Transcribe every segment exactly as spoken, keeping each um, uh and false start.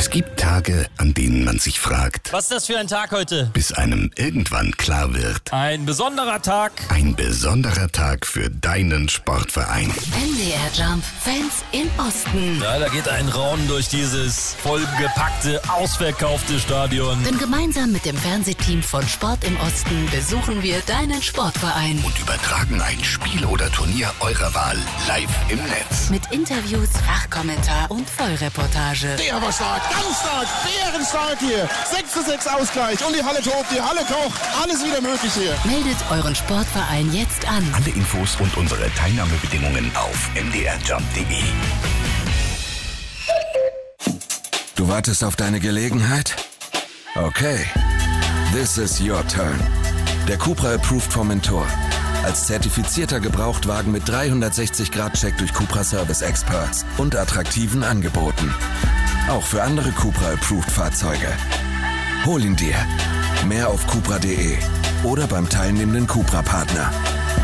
Es gibt Tage, an denen man sich fragt, was ist das für ein Tag heute? Bis einem irgendwann klar wird, ein besonderer Tag. Ein besonderer Tag für deinen Sportverein. N D R Jump Fans im Osten. Ja, da geht ein Raunen durch dieses vollgepackte, ausverkaufte Stadion. Denn gemeinsam mit dem Fernsehteam von Sport im Osten besuchen wir deinen Sportverein. Und übertragen ein Spiel oder Turnier eurer Wahl live im Netz. Mit Interviews, Fachkommentar und Vollreportage. Der war stark, ganz stark, bärenstark hier. sechs zu sechs Ausgleich und die Halle tobt, die Halle kocht. Alles wieder möglich hier. Meldet euren Sportverein jetzt an. Alle Infos und unsere Teilnahmebedingungen auf m d r jump punkt d e. Du wartest auf deine Gelegenheit? Okay. This is your turn. Der Cupra Approved Formentor. Als zertifizierter Gebrauchtwagen mit dreihundertsechzig Grad Check durch Cupra Service Experts und attraktiven Angeboten. Auch für andere Cupra Approved Fahrzeuge. Hol ihn dir. Mehr auf cupra punkt d e oder beim teilnehmenden Cupra-Partner.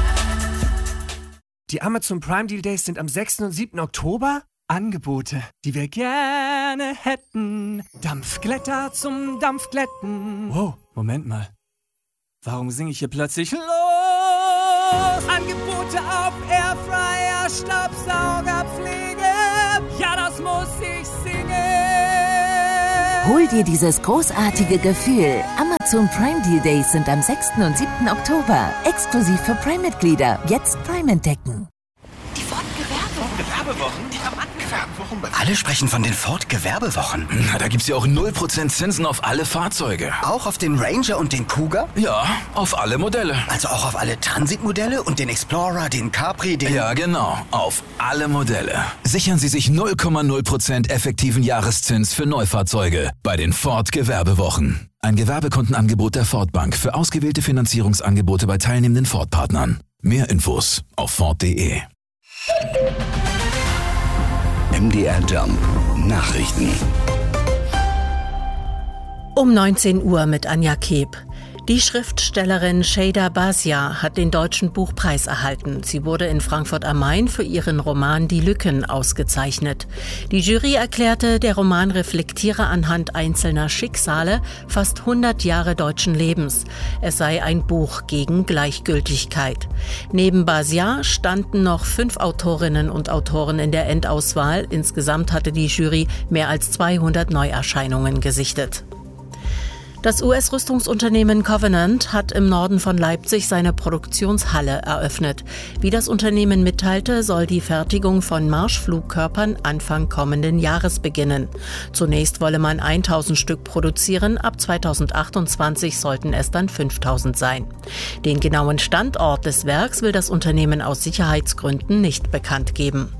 Die Amazon Prime Deal Days sind am sechsten und siebten Oktober. Angebote, die wir gerne hätten. Dampfglätter zum Dampfglätten. Wow, Moment mal. Warum singe ich hier plötzlich los? Angebote auf Airfryer, Staubsauger, Pflege. Ja, das muss ich singen. Hol dir dieses großartige Gefühl. Amazon Prime Deal Days sind am sechsten und siebten Oktober. Exklusiv für Prime-Mitglieder. Jetzt Prime entdecken. Die Ford-Gewerbewochen. Gewerbewochen? Die haben Gewerbewochen bei Alle sprechen von den Ford-Gewerbewochen. Na, da gibt's ja auch null Prozent Zinsen auf alle Fahrzeuge. Auch auf den Ranger und den Cougar? Ja, auf alle Modelle. Also auch auf alle Transit-Modelle und den Explorer, den Capri, den... Ja, genau. Auf alle Modelle. Sichern Sie sich null Komma null Prozent effektiven Jahreszins für Neufahrzeuge bei den Ford-Gewerbewochen. Ein Gewerbekundenangebot der Ford Bank für ausgewählte Finanzierungsangebote bei teilnehmenden Ford-Partnern. Mehr Infos auf ford punkt d e. M D R Jump Nachrichten. Um neunzehn Uhr mit Anja Keb. Die Schriftstellerin Şeyda Basya hat den Deutschen Buchpreis erhalten. Sie wurde in Frankfurt am Main für ihren Roman Die Lücken ausgezeichnet. Die Jury erklärte, der Roman reflektiere anhand einzelner Schicksale fast hundert Jahre deutschen Lebens. Es sei ein Buch gegen Gleichgültigkeit. Neben Basya standen noch fünf Autorinnen und Autoren in der Endauswahl. Insgesamt hatte die Jury mehr als zweihundert Neuerscheinungen gesichtet. Das U S-Rüstungsunternehmen Covenant hat im Norden von Leipzig seine Produktionshalle eröffnet. Wie das Unternehmen mitteilte, soll die Fertigung von Marschflugkörpern Anfang kommenden Jahres beginnen. Zunächst wolle man tausend Stück produzieren, ab zweitausendachtundzwanzig sollten es dann fünftausend sein. Den genauen Standort des Werks will das Unternehmen aus Sicherheitsgründen nicht bekannt geben.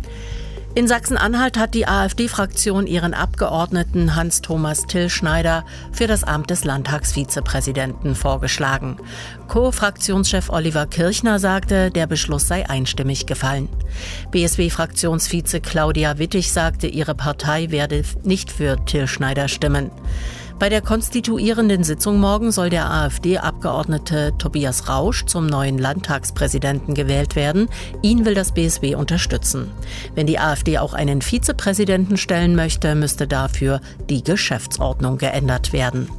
In Sachsen-Anhalt hat die AfD-Fraktion ihren Abgeordneten Hans-Thomas Tillschneider für das Amt des Landtagsvizepräsidenten vorgeschlagen. Co-Fraktionschef Oliver Kirchner sagte, der Beschluss sei einstimmig gefallen. B S W-Fraktionsvize Claudia Wittig sagte, ihre Partei werde nicht für Tillschneider stimmen. Bei der konstituierenden Sitzung morgen soll der AfD-Abgeordnete Tobias Rausch zum neuen Landtagspräsidenten gewählt werden. Ihn will das B S W unterstützen. Wenn die AfD auch einen Vizepräsidenten stellen möchte, müsste dafür die Geschäftsordnung geändert werden.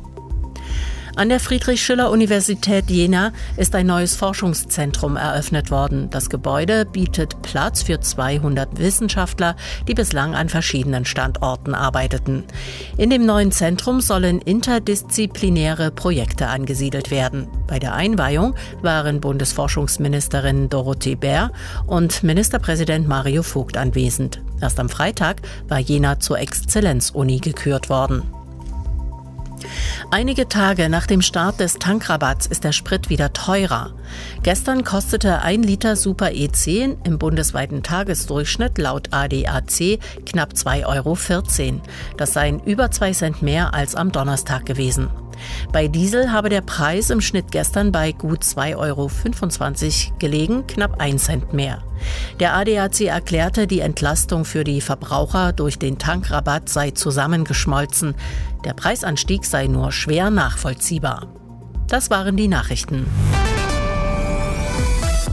An der Friedrich-Schiller-Universität Jena ist ein neues Forschungszentrum eröffnet worden. Das Gebäude bietet Platz für zweihundert Wissenschaftler, die bislang an verschiedenen Standorten arbeiteten. In dem neuen Zentrum sollen interdisziplinäre Projekte angesiedelt werden. Bei der Einweihung waren Bundesforschungsministerin Dorothee Bär und Ministerpräsident Mario Vogt anwesend. Erst am Freitag war Jena zur Exzellenzuni gekürt worden. Einige Tage nach dem Start des Tankrabatts ist der Sprit wieder teurer. Gestern kostete ein Liter Super E zehn im bundesweiten Tagesdurchschnitt laut A D A C knapp zwei Euro vierzehn. Das seien über zwei Cent mehr als am Donnerstag gewesen. Bei Diesel habe der Preis im Schnitt gestern bei gut zwei Euro fünfundzwanzig gelegen, knapp ein Cent mehr. Der A D A C erklärte, die Entlastung für die Verbraucher durch den Tankrabatt sei zusammengeschmolzen. Der Preisanstieg sei nur schwer nachvollziehbar. Das waren die Nachrichten.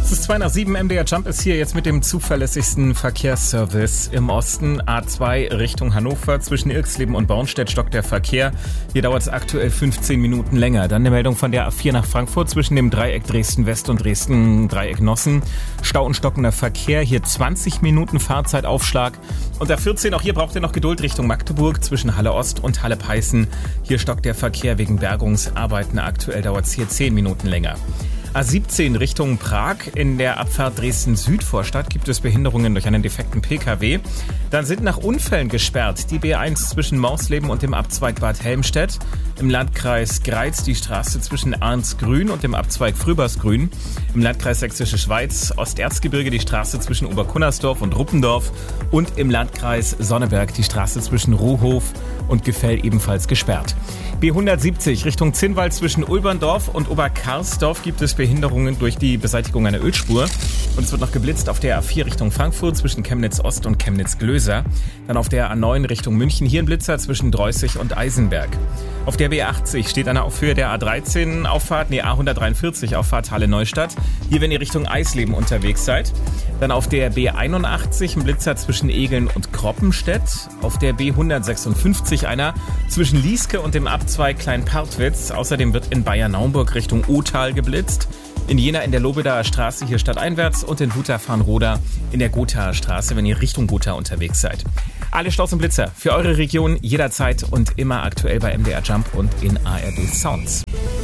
Es ist zwei nach sieben, M D R Jump ist hier jetzt mit dem zuverlässigsten Verkehrsservice im Osten. A zwei Richtung Hannover, zwischen Irxleben und Bornstedt stockt der Verkehr. Hier dauert es aktuell fünfzehn Minuten länger. Dann eine Meldung von der A vier nach Frankfurt zwischen dem Dreieck Dresden-West und Dresden-Dreieck-Nossen. Stau und stockender Verkehr, hier zwanzig Minuten Fahrzeitaufschlag. Und A vierzehn, auch hier braucht ihr noch Geduld Richtung Magdeburg zwischen Halle-Ost und Halle-Peißen. Hier stockt der Verkehr wegen Bergungsarbeiten. Aktuell dauert es hier zehn Minuten länger. A siebzehn Richtung Prag. In der Abfahrt Dresden-Südvorstadt gibt es Behinderungen durch einen defekten P K W. Dann sind nach Unfällen gesperrt die B eins zwischen Mausleben und dem Abzweig Bad Helmstedt. Im Landkreis Greiz die Straße zwischen Arnsgrün und dem Abzweig Frühbersgrün. Im Landkreis Sächsische Schweiz Osterzgebirge die Straße zwischen Oberkunnersdorf und Ruppendorf. Und im Landkreis Sonneberg die Straße zwischen Ruhhof und Gefell ebenfalls gesperrt. B hundertsiebzig Richtung Zinnwald zwischen Ulberndorf und Oberkarsdorf gibt es Behinderungen durch die Beseitigung einer Ölspur. Und es wird noch geblitzt auf der A vier Richtung Frankfurt zwischen Chemnitz Ost und Chemnitz Glöser. Dann auf der A neun Richtung München hier ein Blitzer zwischen Dreußig und Eisenberg. Auf der B achtzig steht eine auf Höhe der A dreizehn Auffahrt, nee A hundertdreiundvierzig Auffahrt Halle Neustadt. Hier, wenn ihr Richtung Eisleben unterwegs seid. Dann auf der B einundachtzig ein Blitzer zwischen Egeln und Kroppenstedt. Auf der B hundertsechsundfünfzig einer zwischen Lieske und dem Abzweig Kleinpartwitz. Außerdem wird in Bayern-Naumburg Richtung Othal geblitzt. In Jena in der Lobedaer Straße hier stadteinwärts und in Wutach-Farnroda in der Gothaer Straße, wenn ihr Richtung Gotha unterwegs seid. Alle Staus und Blitzer für eure Region jederzeit und immer aktuell bei M D R Jump und in A R D Sounds.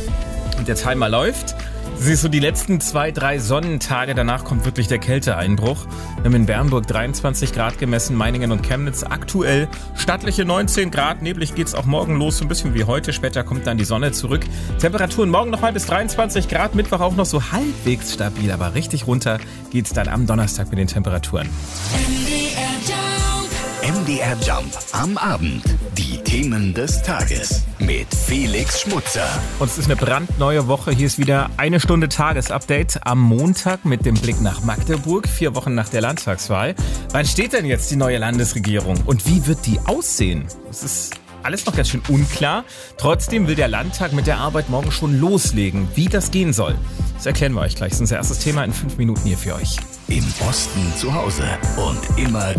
Und der Timer läuft. Siehst du, die letzten zwei, drei Sonnentage, danach kommt wirklich der Kälteeinbruch. Wir haben in Bernburg dreiundzwanzig Grad gemessen, Meiningen und Chemnitz aktuell stattliche neunzehn Grad. Neblig geht's auch morgen los, so ein bisschen wie heute. Später kommt dann die Sonne zurück. Temperaturen morgen nochmal bis dreiundzwanzig Grad, Mittwoch auch noch so halbwegs stabil, aber richtig runter geht's dann am Donnerstag mit den Temperaturen. M D R Jump am Abend. Die Themen des Tages mit Felix Schmutzer. Und es ist eine brandneue Woche. Hier ist wieder eine Stunde Tagesupdate am Montag mit dem Blick nach Magdeburg, vier Wochen nach der Landtagswahl. Wann steht denn jetzt die neue Landesregierung und wie wird die aussehen? Das ist alles noch ganz schön unklar. Trotzdem will der Landtag mit der Arbeit morgen schon loslegen. Wie das gehen soll, das erklären wir euch gleich. Das ist unser erstes Thema in fünf Minuten hier für euch. Im Osten zu Hause und immer